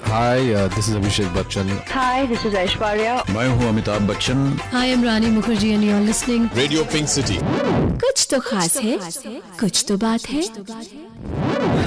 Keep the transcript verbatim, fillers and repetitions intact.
Hi, uh, this is Abhishek Bachchan. Hi, this is Aishwarya. मैं हूँ Amitabh Bachchan. Hi, I'm Rani Mukherjee and you're listening. Radio Pink City. कुछ तो खास है, कुछ तो बात है.